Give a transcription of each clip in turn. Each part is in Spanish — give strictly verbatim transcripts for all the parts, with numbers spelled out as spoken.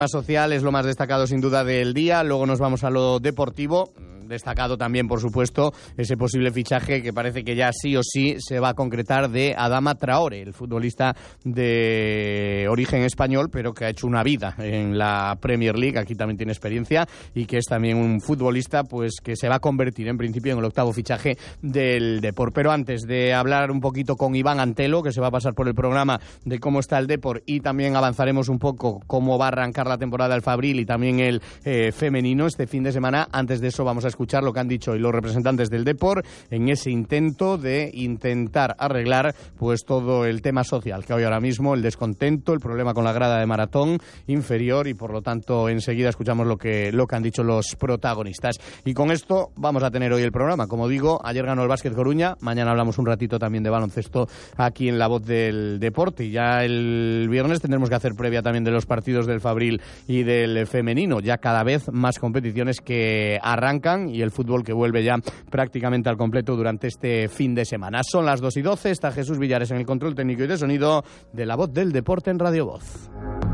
social es lo más destacado sin duda del día. Luego nos vamos a lo deportivo. Destacado también, por supuesto, ese posible fichaje que parece que ya sí o sí se va a concretar de Adama Traoré, el futbolista de origen español, pero que ha hecho una vida en la Premier League. Aquí también tiene experiencia y que es también un futbolista pues que se va a convertir en principio en el octavo fichaje del Depor. Pero antes de hablar un poquito con Iván Antelo, que se va a pasar por el programa de cómo está el Depor, y también avanzaremos un poco cómo va a arrancar la temporada del Fabril y también el eh, femenino este fin de semana. Antes de eso vamos a escuchar escuchar lo que han dicho hoy los representantes del Depor en ese intento de intentar arreglar pues todo el tema social que hay ahora mismo, el descontento, el problema con la grada de maratón inferior, y por lo tanto enseguida escuchamos lo que, lo que han dicho los protagonistas. Y con esto vamos a tener hoy el programa. Como digo, ayer ganó el Básquet Coruña, mañana hablamos un ratito también de baloncesto aquí en La Voz del Deporte, y ya el viernes tendremos que hacer previa también de los partidos del Fabril y del femenino, ya cada vez más competiciones que arrancan y el fútbol que vuelve ya prácticamente al completo durante este fin de semana. Son las dos y doce, está Jesús Villares en el control técnico y de sonido de La Voz del Deporte en Radio Voz.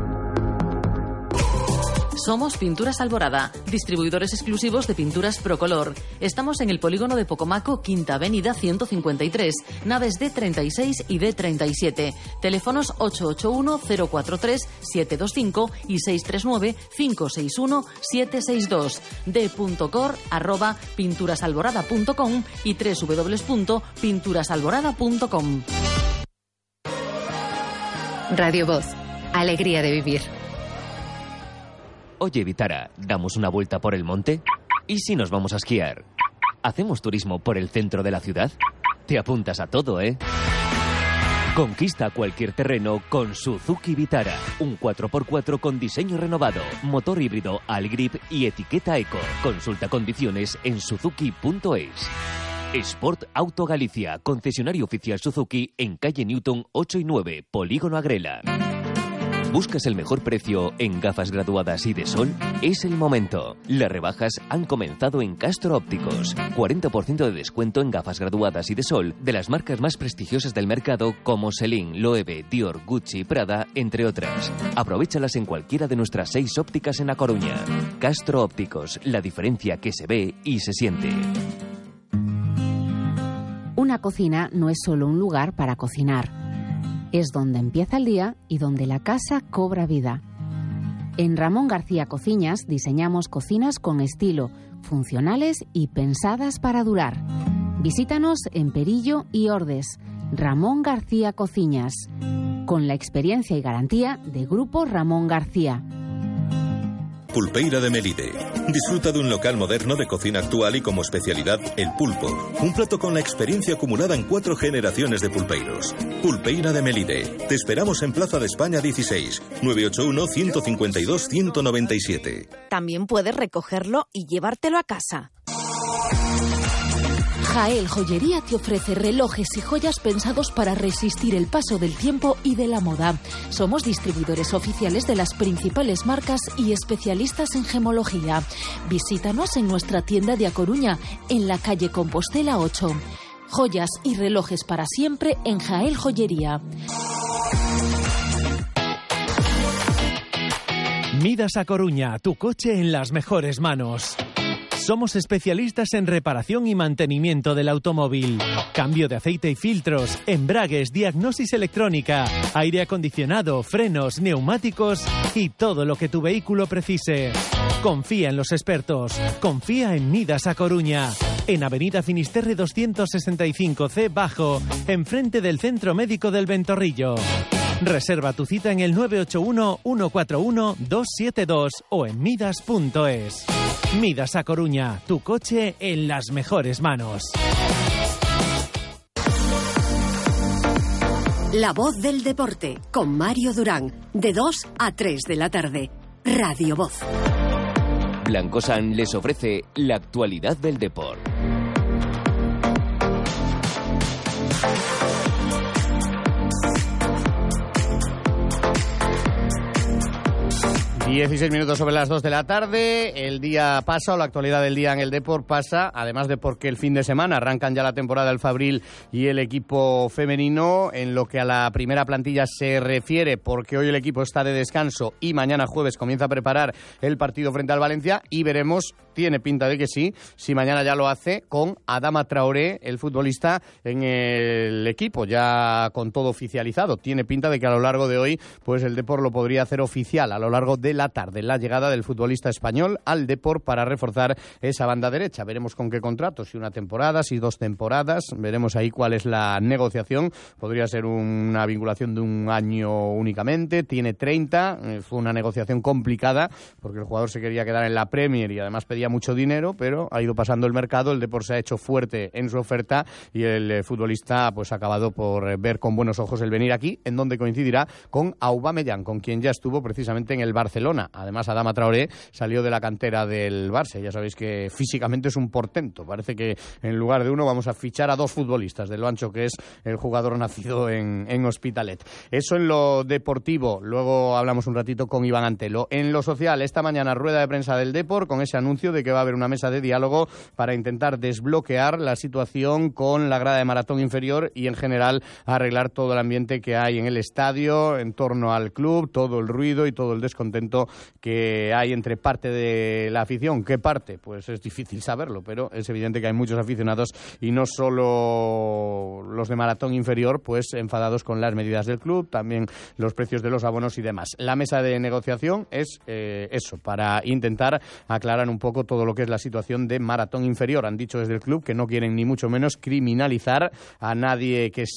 Somos Pinturas Alborada, distribuidores exclusivos de pinturas Procolor. Estamos en el polígono de Pocomaco, Quinta Avenida ciento cincuenta y tres, naves D treinta y seis y D treinta y siete. Teléfonos ocho ocho uno, cero cuatro tres, siete dos cinco y seis tres nueve, cinco seis uno, siete seis dos. d.cor arroba pinturasalborada punto com y doble u doble u doble u punto pinturasalborada punto com. Radio Voz, alegría de vivir. Oye, Vitara, ¿damos una vuelta por el monte? ¿Y si nos vamos a esquiar? ¿Hacemos turismo por el centro de la ciudad? Te apuntas a todo, ¿eh? Conquista cualquier terreno con Suzuki Vitara. Un cuatro por cuatro con diseño renovado, motor híbrido Allgrip y etiqueta Eco. Consulta condiciones en suzuki punto es. Sport Auto Galicia, concesionario oficial Suzuki en calle Newton ocho y nueve, Polígono Agrela. ¿Buscas el mejor precio en gafas graduadas y de sol? Es el momento. Las rebajas han comenzado en Castro Ópticos. cuarenta por ciento de descuento en gafas graduadas y de sol de las marcas más prestigiosas del mercado como Celine, Loewe, Dior, Gucci, Prada, entre otras. Aprovéchalas en cualquiera de nuestras seis ópticas en A Coruña. Castro Ópticos, la diferencia que se ve y se siente. Una cocina no es solo un lugar para cocinar. Es donde empieza el día y donde la casa cobra vida. En Ramón García Cocinas diseñamos cocinas con estilo, funcionales y pensadas para durar. Visítanos en Perillo y Ordes. Ramón García Cocinas, con la experiencia y garantía de Grupo Ramón García. Pulpeira de Melide. Disfruta de un local moderno de cocina actual y como especialidad el pulpo. Un plato con la experiencia acumulada en cuatro generaciones de pulpeiros. Pulpeira de Melide. Te esperamos en Plaza de España dieciséis, nueve ocho uno, uno cinco dos, uno nueve siete. También puedes recogerlo y llevártelo a casa. Jael Joyería te ofrece relojes y joyas pensados para resistir el paso del tiempo y de la moda. Somos distribuidores oficiales de las principales marcas y especialistas en gemología. Visítanos en nuestra tienda de A Coruña, en la calle Compostela ocho. Joyas y relojes para siempre en Jael Joyería. Midas A Coruña, tu coche en las mejores manos. Somos especialistas en reparación y mantenimiento del automóvil. Cambio de aceite y filtros, embragues, diagnosis electrónica, aire acondicionado, frenos, neumáticos y todo lo que tu vehículo precise. Confía en los expertos. Confía en Midas A Coruña. En Avenida Finisterre doscientos sesenta y cinco C Bajo, enfrente del Centro Médico del Ventorrillo. Reserva tu cita en el nueve ocho uno, uno cuatro uno, dos siete dos o en midas punto es. Midas A Coruña, tu coche en las mejores manos. La Voz del Deporte, con Mario Durán, de dos a tres de la tarde. Radio Voz. Blancosan les ofrece la actualidad del deporte. dieciséis minutos sobre las dos de la tarde, el día pasa, o la actualidad del día en el Depor pasa, además de porque el fin de semana arrancan ya la temporada el Fabril y el equipo femenino, en lo que a la primera plantilla se refiere, porque hoy el equipo está de descanso y mañana jueves comienza a preparar el partido frente al Valencia, y veremos, tiene pinta de que sí, si mañana ya lo hace con Adama Traoré, el futbolista, en el equipo, ya con todo oficializado. Tiene pinta de que a lo largo de hoy pues el Depor lo podría hacer oficial a lo largo de la tarde, la llegada del futbolista español al Depor para reforzar esa banda derecha. Veremos con qué contrato, si una temporada, si dos temporadas, veremos ahí cuál es la negociación. Podría ser una vinculación de un año únicamente, tiene treinta, fue una negociación complicada porque el jugador se quería quedar en la Premier y además pedía mucho dinero, pero ha ido pasando el mercado, el Depor se ha hecho fuerte en su oferta y el futbolista pues ha acabado por ver con buenos ojos el venir aquí, en donde coincidirá con Aubameyang, con quien ya estuvo precisamente en el Barcelona. Además, Adama Traoré salió de la cantera del Barça. Ya sabéis que físicamente es un portento. Parece que en lugar de uno vamos a fichar a dos futbolistas, de lo ancho que es el jugador nacido en, en Hospitalet. Eso en lo deportivo. Luego hablamos un ratito con Iván Antelo. En lo social, esta mañana rueda de prensa del Depor con ese anuncio de que va a haber una mesa de diálogo para intentar desbloquear la situación con la grada de Maratón inferior y en general arreglar todo el ambiente que hay en el estadio, en torno al club, todo el ruido y todo el descontento que hay entre parte de la afición. ¿Qué parte? Pues es difícil saberlo, pero es evidente que hay muchos aficionados y no solo los de Maratón inferior, pues enfadados con las medidas del club, también los precios de los abonos y demás. La mesa de negociación es eh, eso, para intentar aclarar un poco todo lo que es la situación de Maratón inferior. Han dicho desde el club que no quieren ni mucho menos criminalizar a nadie que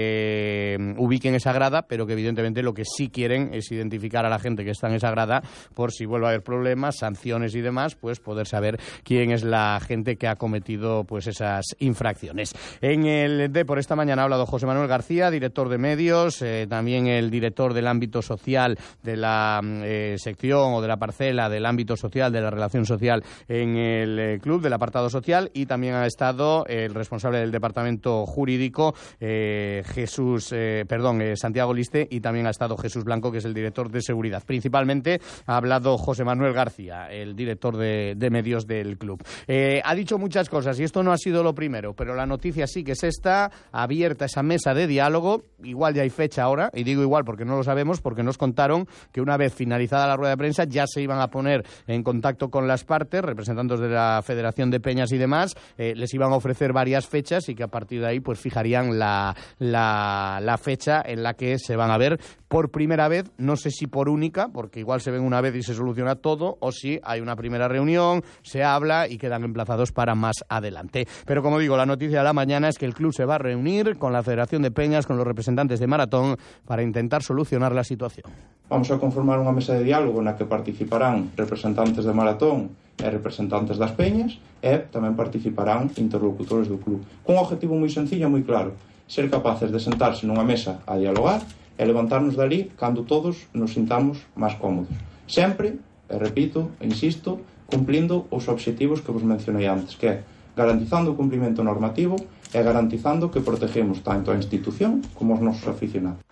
se ubique en esa grada, pero que evidentemente lo que sí quieren es identificar a la gente que está en esa grada por si vuelve a haber problemas, sanciones y demás, pues poder saber quién es la gente que ha cometido pues esas infracciones. En el Depor esta mañana ha hablado José Manuel García, director de medios, eh, también el director del ámbito social de la eh, sección o de la parcela del ámbito social, de la relación social en el eh, club, del apartado social, y también ha estado el responsable del departamento jurídico, eh, Jesús, eh, perdón, eh, Santiago Liste, y también ha estado Jesús Blanco, que es el director de seguridad. Principalmente ha hablado José Manuel García, el director de, de medios del club. Eh, ha dicho muchas cosas y esto no ha sido lo primero, pero la noticia sí que es esta, abierta esa mesa de diálogo. Igual ya hay fecha ahora, y digo igual porque no lo sabemos, porque nos contaron que una vez finalizada la rueda de prensa ya se iban a poner en contacto con las partes, representantes de la Federación de Peñas y demás, eh, les iban a ofrecer varias fechas y que a partir de ahí pues fijarían la, la, la fecha en la que se van a ver por primera vez, no sé si por única, porque igual se ven una vez y se soluciona todo, o si hay una primera reunión, se habla y quedan emplazados para más adelante. Pero como digo, la noticia de la mañana es que el club se va a reunir con la Federación de Peñas, con los representantes de Maratón, para intentar solucionar la situación. Vamos a conformar unha mesa de diálogo na que participarán representantes de Maratón e representantes das Peñas, e tamén participarán interlocutores do club. Con un objetivo moi sencillo e moi claro: ser capaces de sentarse nunha mesa a dialogar e levantarnos dali cando todos nos sintamos máis cómodos. Sempre, e repito, e insisto, cumplindo os obxectivos que vos mencionei antes, que é garantizando o cumprimento normativo e garantizando que protegemos tanto a institución como os nosos aficionados.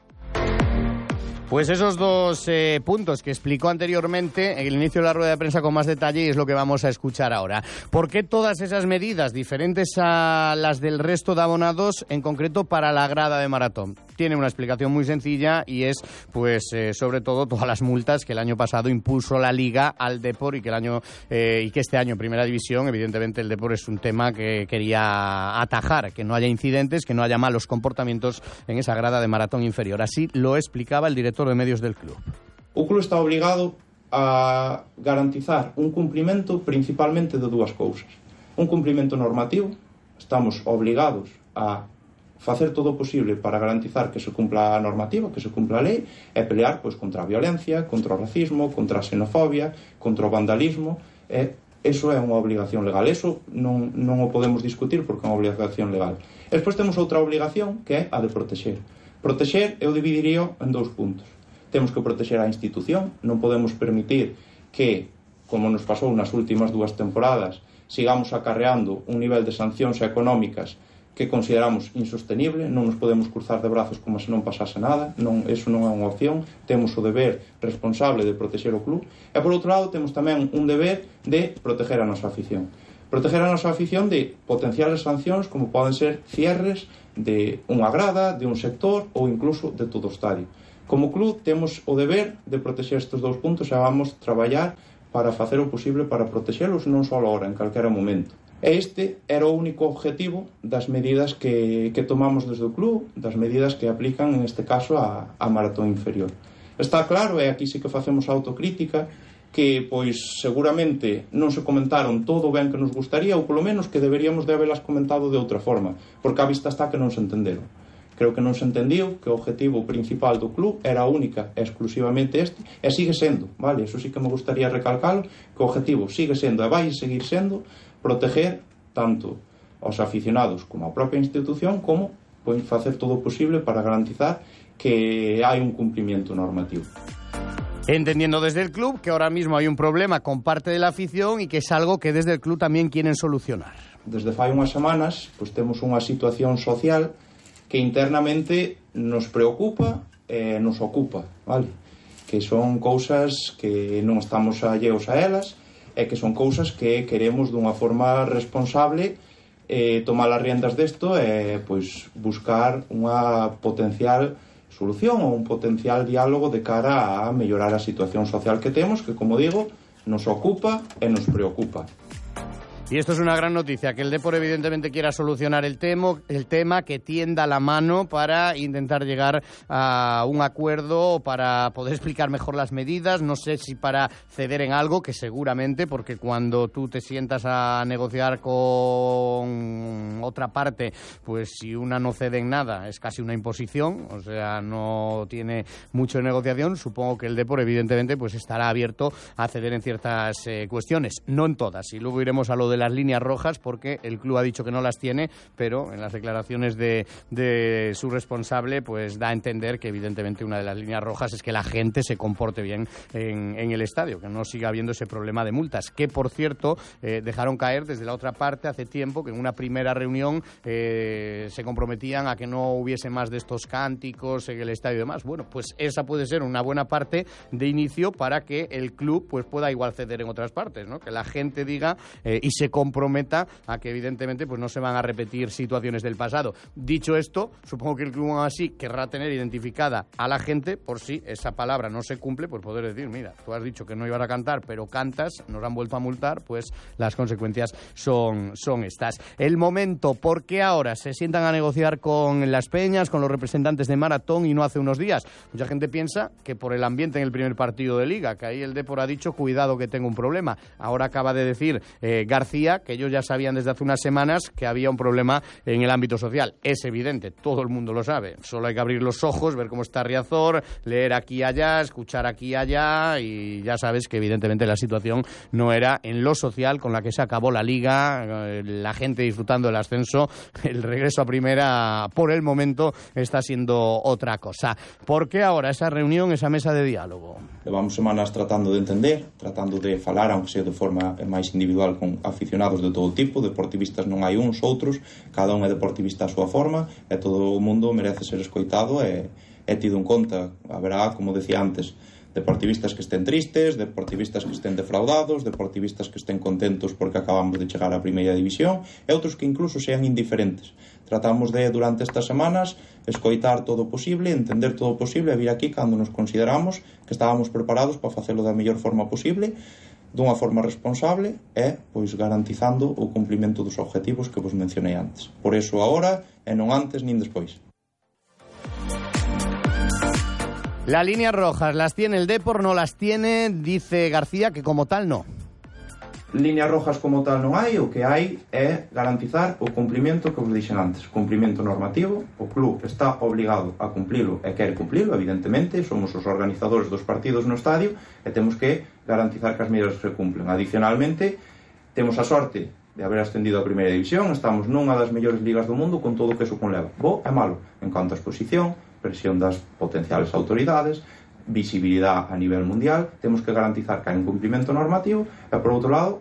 Pues esos dos eh, puntos que explicó anteriormente en el inicio de la rueda de prensa con más detalle es lo que vamos a escuchar ahora. ¿Por qué todas esas medidas diferentes a las del resto de abonados, en concreto para la grada de Maratón? Tiene una explicación muy sencilla y es, pues, eh, sobre todo todas las multas que el año pasado impuso la Liga al Depor y que el año eh, y que este año en Primera División, evidentemente el Depor es un tema que quería atajar, que no haya incidentes, que no haya malos comportamientos en esa grada de Maratón inferior. Así lo explicaba el director de medios del club. O club está obligado a garantizar un cumprimento principalmente de dúas cousas. Un cumprimento normativo, estamos obligados a facer todo o posible para garantizar que se cumpla a normativa, que se cumpla a lei, e pelear pois, contra a violencia, contra o racismo, contra a xenofobia, contra o vandalismo, e eso é unha obligación legal. Eso non, non o podemos discutir porque é unha obligación legal. E despois temos outra obligación que é a de protexer. Protexer eu dividiría en dous puntos. Temos que protexer a institución, non podemos permitir que, como nos pasou nas últimas dúas temporadas, sigamos acarreando un nivel de sancións económicas que consideramos insostenible, non nos podemos cruzar de brazos como se non pasase nada, non, eso non é unha opción, temos o deber responsable de protexer o club, e por outro lado temos tamén un deber de proteger a nosa afición. Proteger a nosa afición de potenciales sancións como poden ser cierres de unha grada, de un sector ou incluso de todo o estadio. Como club temos o deber de protexer estes dous puntos e vamos traballar para facer o posible para protexelos non só agora, en calquera momento. E este era o único objetivo das medidas que, que tomamos desde o club, das medidas que aplican, en este caso, a, a maratón inferior. Está claro, e aquí sí que facemos autocrítica, que, pois, seguramente non se comentaron todo o ben que nos gustaría, ou polo menos que deberíamos de habelas comentado de outra forma, porque a vista está que non se entenderon. Creo que non se entendiu que o objetivo principal do club era única e exclusivamente este, e sigue sendo, vale? Eso sí que me gustaría recalcalo, que o objetivo sigue sendo e vai seguir sendo proteger tanto aos aficionados como a propia institución, como pois, facer todo o posible para garantizar que hai un cumplimiento normativo. Entendiendo desde el club que ahora mismo hay un problema con parte de la afición y que es algo que desde el club también quieren solucionar. Desde fai unhas semanas pois, temos unha situación social que internamente nos preocupa e nos ocupa, vale? Que son cousas que non estamos alleos a elas, e que son cousas que queremos dunha forma responsable eh, tomar as riendas desto e pois, buscar unha potencial solución ou un potencial diálogo de cara a mellorar a situación social que temos, que, como digo, nos ocupa e nos preocupa. Y esto es una gran noticia, que el Depor evidentemente quiera solucionar el tema, el tema, que tienda la mano para intentar llegar a un acuerdo, para poder explicar mejor las medidas, no sé si para ceder en algo, que seguramente, porque cuando tú te sientas a negociar con otra parte, pues si una no cede en nada, es casi una imposición, o sea, no tiene mucho de negociación. Supongo que el Depor evidentemente pues estará abierto a ceder en ciertas eh, cuestiones, no en todas, y luego iremos a lo de las líneas rojas, porque el club ha dicho que no las tiene, pero en las declaraciones de, de su responsable pues da a entender que evidentemente una de las líneas rojas es que la gente se comporte bien en, en el estadio, que no siga habiendo ese problema de multas, que por cierto eh, dejaron caer desde la otra parte hace tiempo, que en una primera reunión eh, se comprometían a que no hubiese más de estos cánticos en el estadio y demás. Bueno, pues esa puede ser una buena parte de inicio para que el club pues pueda igual ceder en otras partes, ¿no? Que la gente diga eh, y se comprometa a que evidentemente pues no se van a repetir situaciones del pasado. Dicho esto, supongo que el club aún así querrá tener identificada a la gente por si esa palabra no se cumple, pues poder decir, mira, tú has dicho que no ibas a cantar, pero cantas, nos han vuelto a multar, pues las consecuencias son, son estas. El momento, ¿por qué ahora se sientan a negociar con las peñas, con los representantes de Maratón y no hace unos días? Mucha gente piensa que por el ambiente en el primer partido de Liga, que ahí el Depor ha dicho, cuidado que tengo un problema. Ahora acaba de decir eh, García que ellos ya sabían desde hace unas semanas que había un problema en el ámbito social. Es evidente, todo el mundo lo sabe. Solo hay que abrir los ojos, ver cómo está Riazor, leer aquí y allá, escuchar aquí y allá, y ya sabes que evidentemente la situación no era en lo social, con la que se acabó la Liga, la gente disfrutando del ascenso. El regreso a primera, por el momento, está siendo otra cosa. ¿Por qué ahora esa reunión, esa mesa de diálogo? Levamos semanas tratando de entender, tratando de falar, aunque sea de forma máis individual, con aficionados de todo tipo. Deportivistas non hai uns, outros, cada un é deportivista a súa forma, e todo o mundo merece ser escoitado e, e tido en conta. Haberá, como decía antes, deportivistas que estén tristes, deportivistas que estén defraudados, deportivistas que estén contentos porque acabamos de chegar á primeira división, e outros que incluso sean indiferentes. Tratamos de, durante estas semanas, escoitar todo o posible, entender todo o posible, e vir aquí cando nos consideramos que estábamos preparados para facelo da mellor forma posible, dunha forma responsable e pois garantizando o cumprimento dos objetivos que vos mencionei antes. Por eso agora e non antes nin despois. Las líneas rojas las tiene el Depor, no las tiene, dice García que como tal no. Líneas rojas como tal non hai, o que hai é garantizar o cumprimento que vos dixen antes, cumprimento normativo. O club está obligado a cumplilo e quere cumplilo, evidentemente, somos os organizadores dos partidos no estadio e temos que garantizar que as medidas se cumplen. Adicionalmente, temos a sorte de haber ascendido a primeira división, estamos nunha das mellores ligas do mundo con todo o que eso conleva, bo e malo, en canto a exposición, presión das potenciales autoridades, visibilidade a nivel mundial. Temos que garantizar que hai un cumprimento normativo e, por outro lado,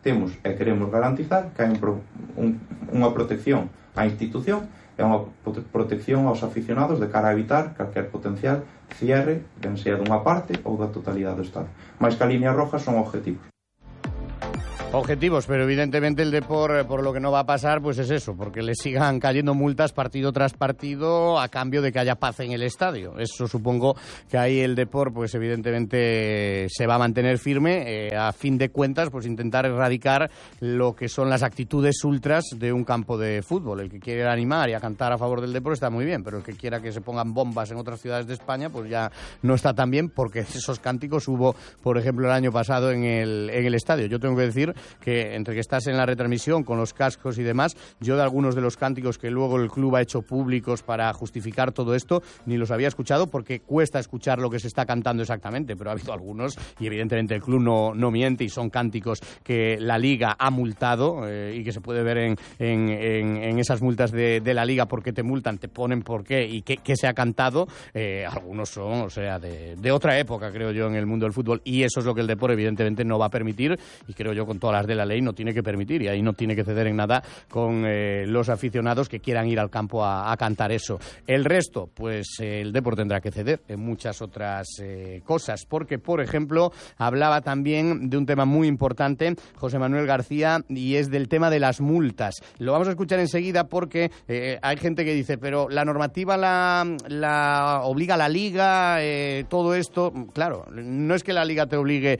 temos e queremos garantizar que hai un, un, unha protección á institución e unha protección aos aficionados de cara a evitar calquer potencial cierre, ben sea dunha parte ou da totalidade do Estado. Mais que a línea roja son objetivos. Objetivos, pero evidentemente el Depor, por lo que no va a pasar, pues es eso, porque le sigan cayendo multas partido tras partido a cambio de que haya paz en el estadio. Eso supongo que ahí el Depor, pues evidentemente se va a mantener firme, eh, a fin de cuentas, pues intentar erradicar lo que son las actitudes ultras de un campo de fútbol. El que quiera animar y a cantar a favor del Depor está muy bien, pero el que quiera que se pongan bombas en otras ciudades de España, pues ya no está tan bien, porque esos cánticos hubo, por ejemplo, el año pasado en el, en el estadio. Yo tengo que decir que entre que estás en la retransmisión con los cascos y demás, yo de algunos de los cánticos que luego el club ha hecho públicos para justificar todo esto, ni los había escuchado porque cuesta escuchar lo que se está cantando exactamente, pero ha habido algunos y evidentemente el club no, no miente y son cánticos que la Liga ha multado eh, y que se puede ver en, en, en, en esas multas de, de la Liga porque te multan, te ponen por qué y qué, qué se ha cantado. Eh, algunos son, o sea, de, de otra época, creo yo, en el mundo del fútbol, y eso es lo que el Depor evidentemente no va a permitir, y creo yo con todas las de la ley no tiene que permitir, y ahí no tiene que ceder en nada con eh, los aficionados que quieran ir al campo a, a cantar eso. El resto, pues eh, el Depor tendrá que ceder en muchas otras eh, cosas, porque, por ejemplo, hablaba también de un tema muy importante José Manuel García, y es del tema de las multas. Lo vamos a escuchar enseguida porque eh, hay gente que dice, pero la normativa la, la obliga a la Liga, eh, todo esto. Claro, no es que la Liga te obligue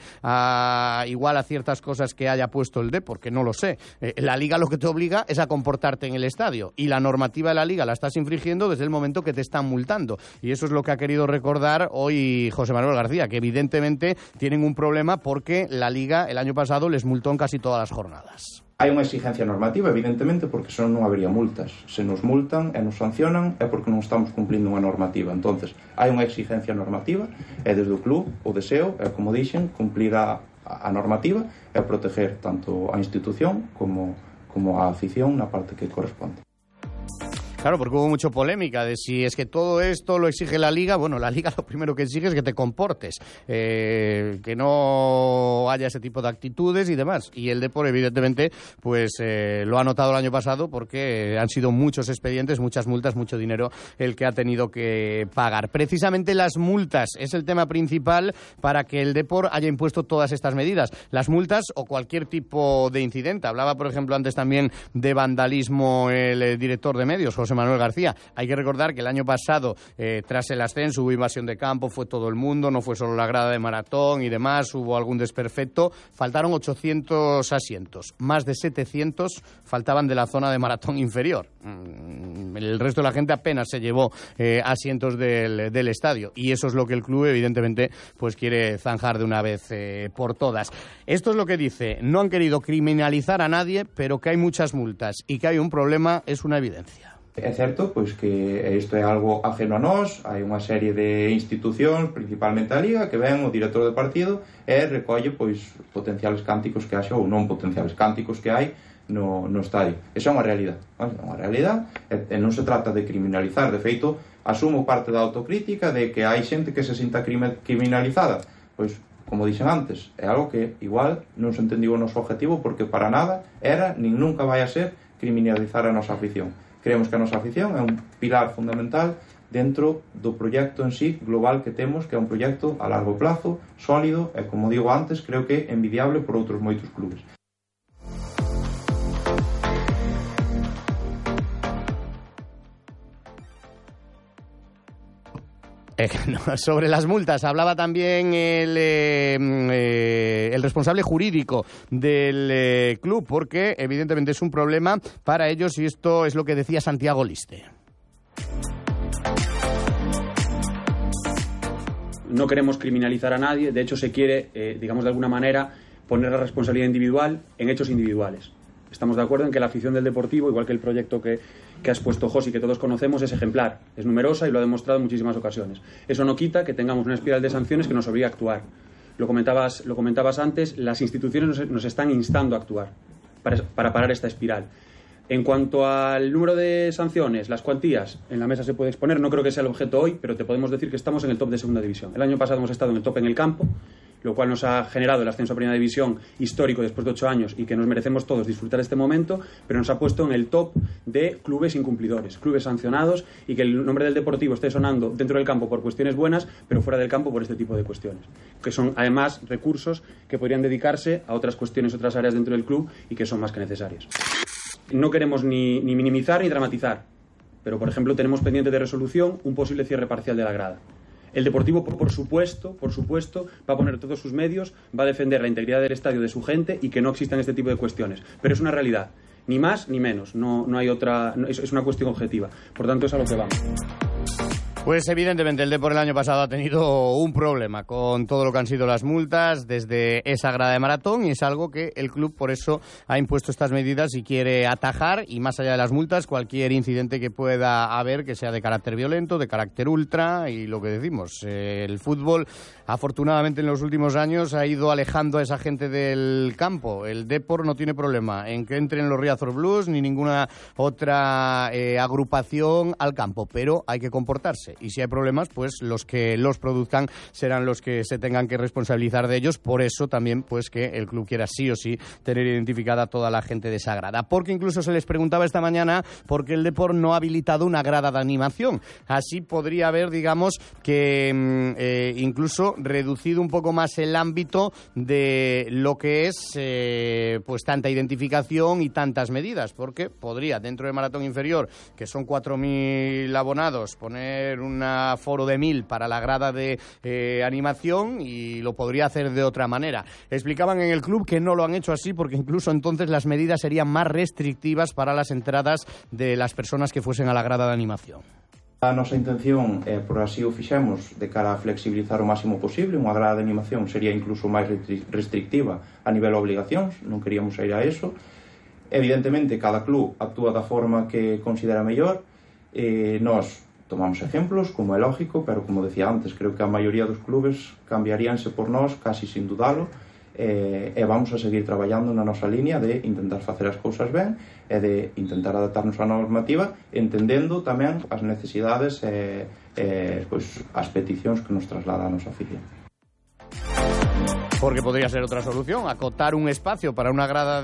a igual a ciertas cosas que haya puesto el Depor, que no lo sé. Eh, la Liga lo que te obliga es a comportarte en el estadio, y la normativa de la Liga la estás infringiendo desde el momento que te están multando, y eso es lo que ha querido recordar hoy José Manuel García, que evidentemente tienen un problema porque la Liga el año pasado les multó en casi todas las jornadas. Hai unha exigencia normativa, evidentemente, porque senón non habería multas. Se nos multan e nos sancionan é porque non estamos cumplindo unha normativa. Entonces, hai unha exigencia normativa e desde o club o deseo é, como dixen, cumplir a, a normativa e proteger tanto a institución como, como a afición na parte que corresponde. Claro, porque hubo mucha polémica de si es que todo esto lo exige la Liga. Bueno, la Liga lo primero que exige es que te comportes, eh, que no haya ese tipo de actitudes y demás. Y el Depor, evidentemente, pues eh, lo ha notado el año pasado porque han sido muchos expedientes, muchas multas, mucho dinero el que ha tenido que pagar. Precisamente las multas es el tema principal para que el Depor haya impuesto todas estas medidas. Las multas o cualquier tipo de incidente. Hablaba, por ejemplo, antes también de vandalismo el eh, director de medios, José Manuel García. Hay que recordar que el año pasado, eh, tras el ascenso, hubo invasión de campo, fue todo el mundo, no fue solo la grada de Maratón y demás, hubo algún desperfecto. Faltaron ochocientos asientos, más de setecientos faltaban de la zona de Maratón inferior. El resto de la gente apenas se llevó eh, asientos del, del estadio, y eso es lo que el club evidentemente pues quiere zanjar de una vez eh, por todas. Esto es lo que dice: no han querido criminalizar a nadie, pero que hay muchas multas y que hay un problema es una evidencia. É certo pois que isto é algo ajeno a nós, hai unha serie de institucións, principalmente a Liga, que ven o director do partido e recolle pois potenciales cánticos que haxa ou non potenciales cánticos que hai no, no estadio. Esa é unha realidade, é unha realidade e, e non se trata de criminalizar. De feito, asumo parte da autocrítica de que hai xente que se sinta criminalizada. Pois, como dixen antes, é algo que igual non se entendiu o noso objetivo, porque para nada era, nin nunca vai a ser, criminalizar a nosa afición. Creemos que a nosa afición é un pilar fundamental dentro do proxecto en sí global que temos, que é un proxecto a largo plazo, sólido e, como digo antes, creo que envidiable por outros moitos clubes. Eh, no, sobre las multas hablaba también el, eh, eh, el responsable jurídico del eh, club, porque evidentemente es un problema para ellos, y esto es lo que decía Santiago Liste. No queremos criminalizar a nadie, de hecho se quiere, eh, digamos de alguna manera, poner la responsabilidad individual en hechos individuales. Estamos de acuerdo en que la afición del Deportivo, igual que el proyecto que, que ha expuesto Josi, que todos conocemos, es ejemplar, es numerosa y lo ha demostrado en muchísimas ocasiones. Eso no quita que tengamos una espiral de sanciones que nos obliga a actuar. Lo comentabas, lo comentabas antes, las instituciones nos, nos están instando a actuar para, para parar esta espiral. En cuanto al número de sanciones, las cuantías, en la mesa se puede exponer, no creo que sea el objeto hoy, pero te podemos decir que estamos en el top de segunda división. El año pasado hemos estado en el top en el campo, lo cual nos ha generado el ascenso a Primera División histórico después de ocho años y que nos merecemos todos disfrutar de este momento, pero nos ha puesto en el top de clubes incumplidores, clubes sancionados, y que el nombre del Deportivo esté sonando dentro del campo por cuestiones buenas, pero fuera del campo por este tipo de cuestiones, que son además recursos que podrían dedicarse a otras cuestiones, otras áreas dentro del club y que son más que necesarias. No queremos ni, ni minimizar ni dramatizar, pero por ejemplo tenemos pendiente de resolución un posible cierre parcial de la grada. El Deportivo, por supuesto, por supuesto, va a poner todos sus medios, va a defender la integridad del estadio, de su gente, y que no existan este tipo de cuestiones. Pero es una realidad, ni más ni menos, no, no hay otra, no, es, es una cuestión objetiva. Por tanto, es a lo que vamos. Pues evidentemente el Depor el año pasado ha tenido un problema con todo lo que han sido las multas desde esa grada de Maratón, y es algo que el club por eso ha impuesto estas medidas y quiere atajar, y más allá de las multas, cualquier incidente que pueda haber que sea de carácter violento, de carácter ultra, y lo que decimos, eh, el fútbol afortunadamente en los últimos años ha ido alejando a esa gente del campo. El Depor no tiene problema en que entren los Riazor Blues ni ninguna otra eh, agrupación al campo, pero hay que comportarse. Y si hay problemas, pues los que los produzcan serán los que se tengan que responsabilizar de ellos. Por eso también, pues que el club quiera sí o sí tener identificada a toda la gente de esa grada. Porque incluso se les preguntaba esta mañana por qué el Depor no ha habilitado una grada de animación. Así podría haber, digamos, que eh, incluso reducido un poco más el ámbito de lo que es eh, pues tanta identificación y tantas medidas. Porque podría, dentro del maratón inferior, que son cuatro mil abonados, poner un aforo de mil para la grada de eh, animación, y lo podría hacer de otra manera. Explicaban en el club que no lo han hecho así porque incluso entonces las medidas serían más restrictivas para las entradas de las personas que fuesen a la grada de animación. A nosa intención, eh, por así o fixemos, de cara a flexibilizar o máximo posible, unha grada de animación sería incluso máis restrictiva a nivel de obligacións, non queríamos ir a eso. Evidentemente, cada club actúa da forma que considera mellor, e nós tomamos ejemplos, como é lógico, pero como decía antes, creo que a maioría dos clubes cambiaríanse por nós, casi sin dudalo, e, e vamos a seguir traballando na nosa línea de intentar facer as cousas ben e de intentar adaptarnos á normativa, entendendo tamén as necesidades e, e pois, as peticións que nos traslada a nosa afición. Porque podría ser otra solución, acotar un espacio para una grada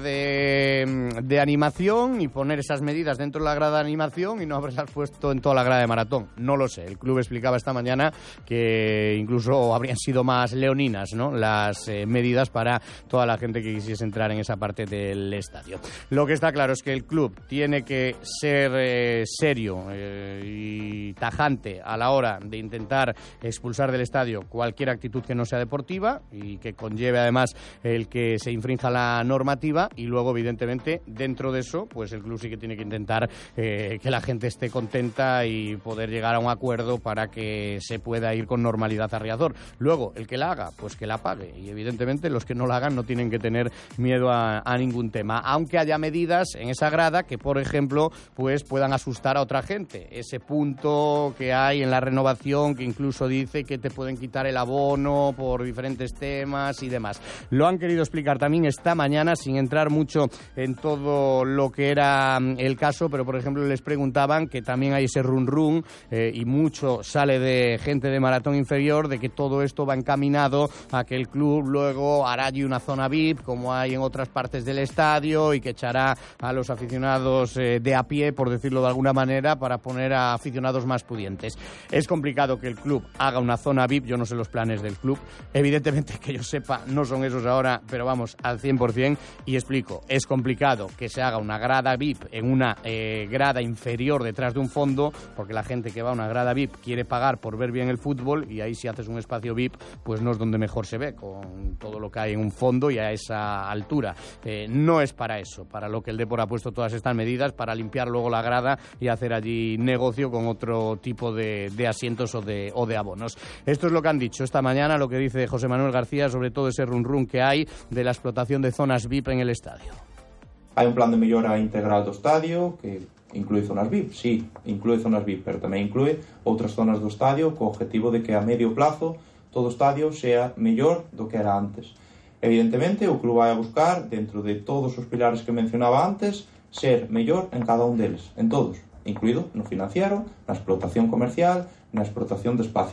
de, de animación y poner esas medidas dentro de la grada de animación y no haberlas puesto en toda la grada de maratón. No lo sé. El club explicaba esta mañana que incluso habrían sido más leoninas, ¿no?, las eh, medidas para toda la gente que quisiese entrar en esa parte del estadio. Lo que está claro es que el club tiene que ser eh, serio eh, y tajante a la hora de intentar expulsar del estadio cualquier actitud que no sea deportiva y que conlleve además el que se infrinja la normativa, y luego evidentemente dentro de eso pues el club sí que tiene que intentar eh, que la gente esté contenta y poder llegar a un acuerdo para que se pueda ir con normalidad a Riazor. Luego el que la haga pues que la pague, y evidentemente los que no la hagan no tienen que tener miedo a, a ningún tema, aunque haya medidas en esa grada que por ejemplo pues puedan asustar a otra gente. Ese punto que hay en la renovación que incluso dice que te pueden quitar el abono por diferentes temas y demás. Lo han querido explicar también esta mañana sin entrar mucho en todo lo que era el caso, pero por ejemplo les preguntaban que también hay ese run run eh, y mucho sale de gente de maratón inferior de que todo esto va encaminado a que el club luego hará allí una zona V I P como hay en otras partes del estadio y que echará a los aficionados eh, de a pie, por decirlo de alguna manera, para poner a aficionados más pudientes. Es complicado que el club haga una zona V I P, yo no sé los planes del club, evidentemente que yo sepa no son esos ahora, pero vamos, al cien por cien, y explico, es complicado que se haga una grada V I P en una eh, grada inferior detrás de un fondo, porque la gente que va a una grada V I P quiere pagar por ver bien el fútbol, y ahí si haces un espacio V I P, pues no es donde mejor se ve, con todo lo que hay en un fondo y a esa altura. Eh, no es para eso, para lo que el Depor ha puesto todas estas medidas, para limpiar luego la grada y hacer allí negocio con otro tipo de, de asientos o de, o de abonos. Esto es lo que han dicho esta mañana, lo que dice José Manuel García sobre todo ese run run que hay de la explotación de zonas V I P en el estadio. Hai un plan de mellora integral do estadio que inclúe zonas V I P, sí, inclúe zonas V I P, pero tamén inclúe outras zonas do estadio co objetivo de que a medio plazo todo o estadio sea mellor do que era antes. Evidentemente, o club vai a buscar, dentro de todos os pilares que mencionaba antes, ser mellor en cada un deles, en todos, incluído no financiero, na explotación comercial, na explotación de espacios.